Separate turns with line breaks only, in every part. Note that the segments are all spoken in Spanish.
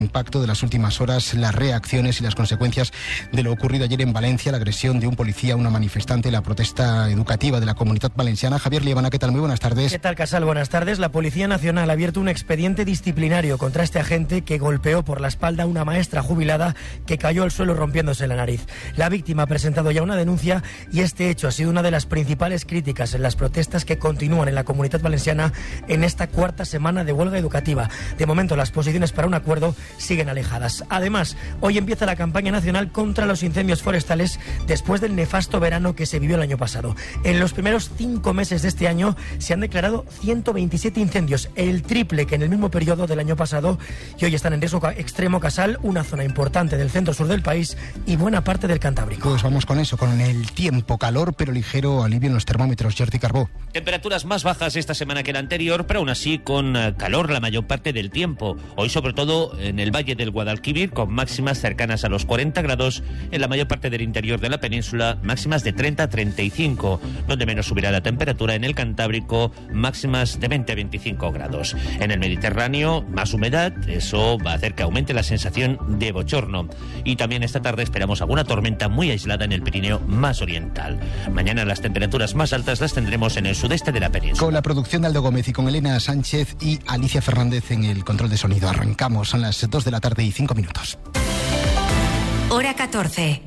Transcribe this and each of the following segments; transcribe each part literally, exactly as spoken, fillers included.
Impacto de las últimas horas, las reacciones y las consecuencias de lo ocurrido ayer en Valencia, la agresión de un policía a una manifestante, la protesta educativa de la Comunidad Valenciana. Javier Liebana, ¿qué tal? Muy buenas tardes.
¿Qué tal, Casal? Buenas tardes. La Policía Nacional ha abierto un expediente disciplinario contra este agente que golpeó por la espalda a una maestra jubilada que cayó al suelo rompiéndose la nariz. La víctima ha presentado ya una denuncia y este hecho ha sido una de las principales críticas en las protestas que continúan en la Comunidad Valenciana en esta cuarta semana de huelga educativa. De momento, las posiciones para un acuerdo siguen alejadas. Además, hoy empieza la campaña nacional contra los incendios forestales después del nefasto verano que se vivió el año pasado. En los primeros cinco meses de este año se han declarado ciento veintisiete incendios, el triple que en el mismo periodo del año pasado, y hoy están en riesgo extremo, Casal, una zona importante del centro-sur del país y buena parte del Cantábrico.
Pues vamos con eso, con el tiempo, calor pero ligero alivio en los termómetros. Jordi Carbó.
Temperaturas más bajas esta semana que la anterior, pero aún así con calor la mayor parte del tiempo. Hoy sobre todo en el Valle del Guadalquivir, con máximas cercanas a los cuarenta grados, en la mayor parte del interior de la península, máximas de treinta a treinta y cinco, donde menos subirá la temperatura en el Cantábrico, máximas de veinte a veinticinco grados. En el Mediterráneo, más humedad, eso va a hacer que aumente la sensación de bochorno. Y también esta tarde esperamos alguna tormenta muy aislada en el Pirineo más oriental. Mañana las temperaturas más altas las tendremos en el sudeste de la península.
Con la producción de Aldo Gómez y con Elena Sánchez y Alicia Fernández en el control de sonido. Arrancamos, son las dos de la tarde y cinco minutos.
Hora catorce.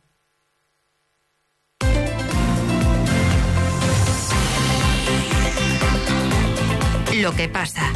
Lo que pasa.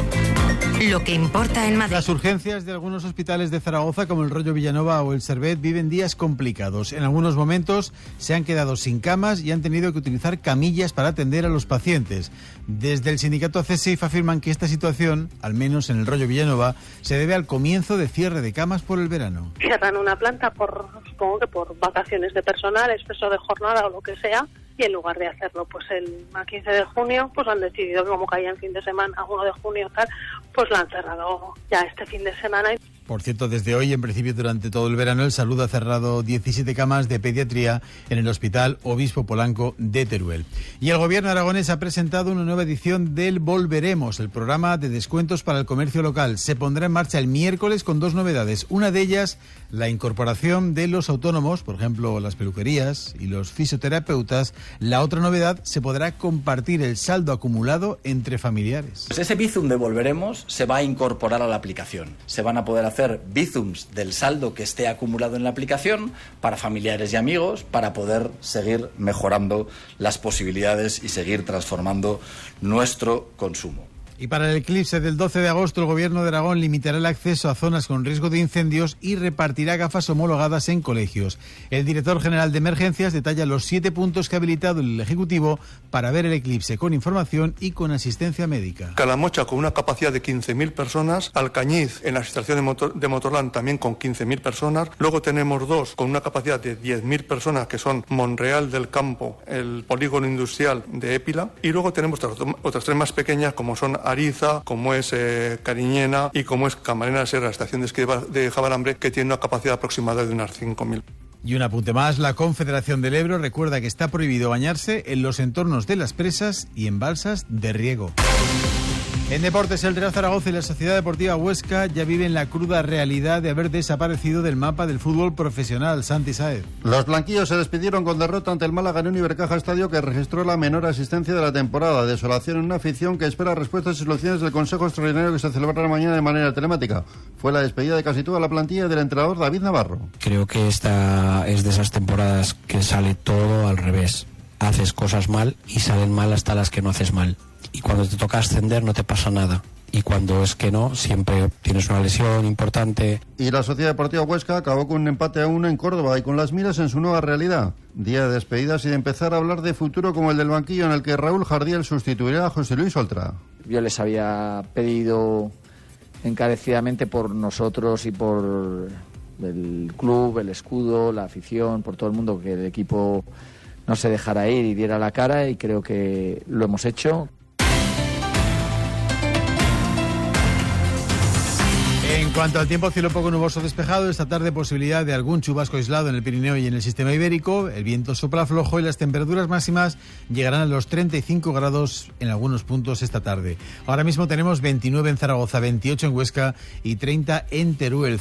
Lo que importa en Madrid.
Las urgencias de algunos hospitales de Zaragoza, como el Rollo Villanova o el Servet, viven días complicados. En algunos momentos se han quedado sin camas y han tenido que utilizar camillas para atender a los pacientes. Desde el sindicato C S I F afirman que esta situación, al menos en el Rollo Villanova, se debe al comienzo de cierre de camas por el verano.
Cierran una planta por, supongo que por vacaciones de personal, exceso de jornada o lo que sea. Y en lugar de hacerlo pues el quince de junio, pues han decidido que como caía en fin de semana, uno de junio tal, pues la han cerrado ya este fin de semana.
Por cierto, desde hoy, en principio durante todo el verano, el Salud ha cerrado diecisiete camas de pediatría en el Hospital Obispo Polanco de Teruel. Y el gobierno aragonés ha presentado una nueva edición del Volveremos, el programa de descuentos para el comercio local. Se pondrá en marcha el miércoles con dos novedades. Una de ellas, la incorporación de los autónomos, por ejemplo, las peluquerías y los fisioterapeutas. La otra novedad, se podrá compartir el saldo acumulado entre familiares.
Pues ese Bizum de Volveremos se va a incorporar a la aplicación. Se van a poder hacer Bizums del saldo que esté acumulado en la aplicación para familiares y amigos, para poder seguir mejorando las posibilidades y seguir transformando nuestro consumo.
Y para el eclipse del doce de agosto, el Gobierno de Aragón limitará el acceso a zonas con riesgo de incendios y repartirá gafas homologadas en colegios. El director general de Emergencias detalla los siete puntos que ha habilitado el Ejecutivo para ver el eclipse con información y con asistencia médica.
Calamocha con una capacidad de quince mil personas, Alcañiz en la estación de, motor, de Motorland también con quince mil personas, luego tenemos dos con una capacidad de diez mil personas que son Monreal del Campo, el polígono industrial de Épila, y luego tenemos otras, otras tres más pequeñas como son Ariza, como es eh, Cariñena y como es Camarena de Serra, la estación de esquí de Javalambre, que tiene una capacidad aproximada de unas cinco mil.
Y un apunte más, la Confederación del Ebro recuerda que está prohibido bañarse en los entornos de las presas y en balsas de riego. En deportes, el Real Zaragoza y la Sociedad Deportiva Huesca ya viven la cruda realidad de haber desaparecido del mapa del fútbol profesional. Santi Saez.
Los blanquillos se despidieron con derrota ante el Málaga en un Ibercaja Estadio que registró la menor asistencia de la temporada. Desolación en una afición que espera respuestas y soluciones del Consejo Extraordinario que se celebrará mañana de manera telemática. Fue la despedida de casi toda la plantilla del entrenador David Navarro.
Creo que esta es de esas temporadas que sale todo al revés. Haces cosas mal y salen mal hasta las que no haces mal. Y cuando te toca ascender no te pasa nada. Y cuando es que no, siempre tienes una lesión importante.
Y la Sociedad Deportiva Huesca acabó con un empate a uno en Córdoba y con las miras en su nueva realidad. Día de despedidas y de empezar a hablar de futuro como el del banquillo en el que Raúl Jardiel sustituirá a José Luis Oltra.
Yo les había pedido encarecidamente por nosotros y por el club, el escudo, la afición, por todo el mundo, que el equipo no se dejara ir y diera la cara, y creo que lo hemos hecho.
En En cuanto al tiempo, cielo poco nuboso despejado. Esta tarde posibilidad de algún chubasco aislado en el Pirineo y en el sistema ibérico. El viento sopla flojo y las temperaturas máximas llegarán a los treinta y cinco grados en algunos puntos esta tarde. Ahora mismo tenemos veintinueve en Zaragoza, veintiocho en Huesca y treinta en Teruel.